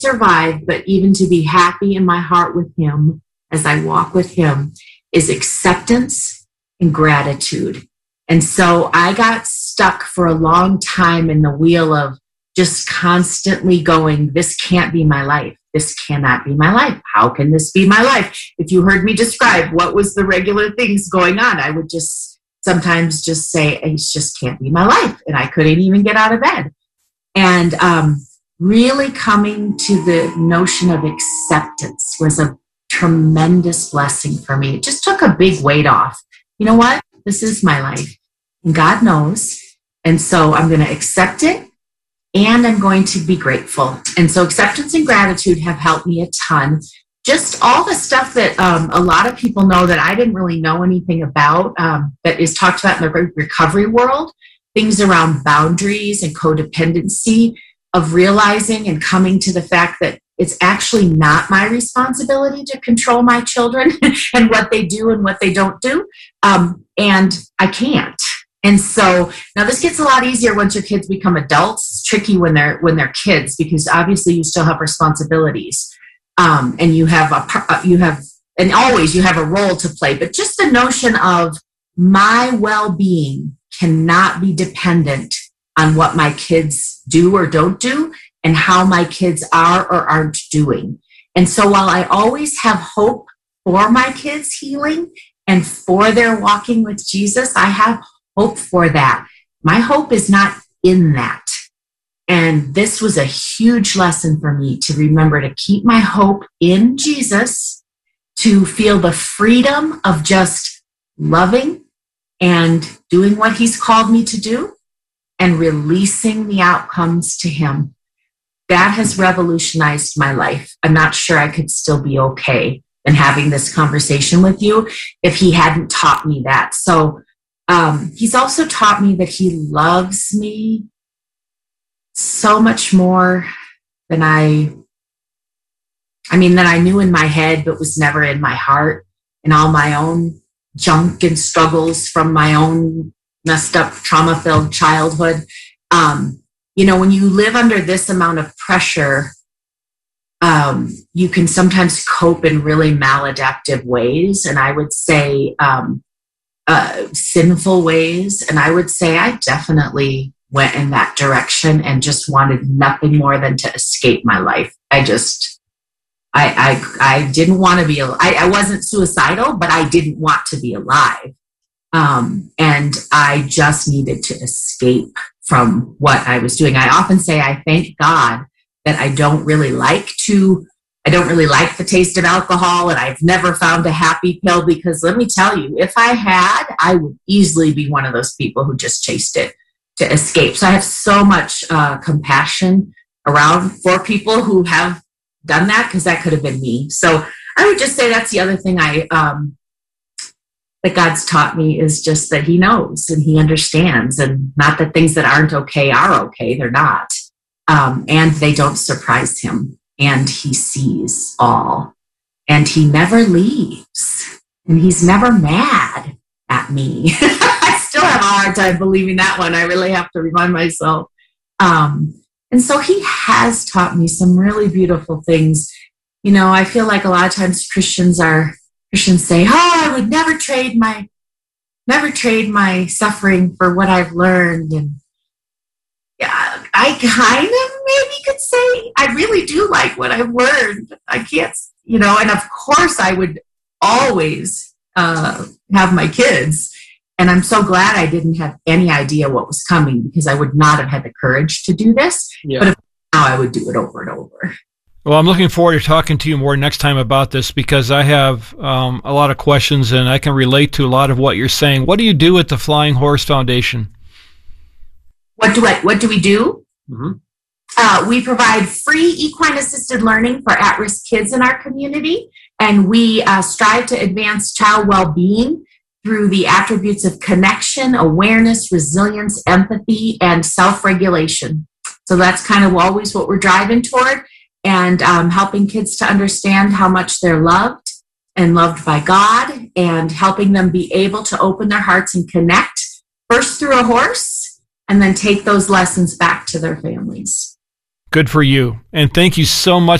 survive, but even to be happy in my heart with him as I walk with him is acceptance and gratitude. And so I got stuck for a long time in the wheel of just constantly going, this can't be my life. This cannot be my life. How can this be my life? If you heard me describe what was the regular things going on, I would just sometimes just say, it just can't be my life. And I couldn't even get out of bed. And really coming to the notion of acceptance was a tremendous blessing for me. It just took a big weight off. You know what? This is my life. And God knows. And so I'm going to accept it. And I'm going to be grateful. And so acceptance and gratitude have helped me a ton. Just all the stuff that a lot of people know that I didn't really know anything about, that is talked about in the recovery world, things around boundaries and codependency, of realizing and coming to the fact that it's actually not my responsibility to control my children and what they do and what they don't do. And I can't. And so now this gets a lot easier once your kids become adults. It's tricky when they're kids, because obviously you still have responsibilities, and you have always you have a role to play. But just the notion of my well-being cannot be dependent on what my kids do or don't do, and how my kids are or aren't doing. And so while I always have hope for my kids' healing and for their walking with Jesus, I have hope for that. My hope is not in that. And this was a huge lesson for me to remember to keep my hope in Jesus, to feel the freedom of just loving and doing what he's called me to do and releasing the outcomes to him. That has revolutionized my life. I'm not sure I could still be okay in having this conversation with you if he hadn't taught me that. So he's also taught me that he loves me so much more than I knew in my head, but was never in my heart, and all my own junk and struggles from my own messed up, trauma-filled childhood. When you live under this amount of pressure, you can sometimes cope in really maladaptive ways, and I would say sinful ways. And I would say I definitely went in that direction and just wanted nothing more than to escape my life. I didn't want to be, I wasn't suicidal, but I didn't want to be alive. And I just needed to escape from what I was doing. I often say I thank God that I don't really like the taste of alcohol, and I've never found a happy pill, because let me tell you, if I had, I would easily be one of those people who just chased it to escape. So I have so much compassion around for people who have done that, because that could have been me. So I would just say that's the other thing that God's taught me, is just that he knows and he understands, and not that things that aren't okay are okay. They're not. And they don't surprise him. And he sees all, and he never leaves, and he's never mad at me. I still have a hard time believing that one. I really have to remind myself. And so he has taught me some really beautiful things. I feel like a lot of times Christians say, I would never trade my suffering for what I've learned. And yeah, I kind of maybe could say I really do like what I've learned. I can't, and of course I would always have my kids. And I'm so glad I didn't have any idea what was coming, because I would not have had the courage to do this. Yeah. But now I would do it over and over. Well, I'm looking forward to talking to you more next time about this, because I have a lot of questions, and I can relate to a lot of what you're saying. What do you do at the Flying Horse Foundation? What do we do? Mm-hmm. We provide free equine-assisted learning for at-risk kids in our community, and we strive to advance child well-being through the attributes of connection, awareness, resilience, empathy, and self-regulation. So that's kind of always what we're driving toward, and helping kids to understand how much they're loved and loved by God, and helping them be able to open their hearts and connect, first through a horse, and then take those lessons back to their families. Good for you. And thank you so much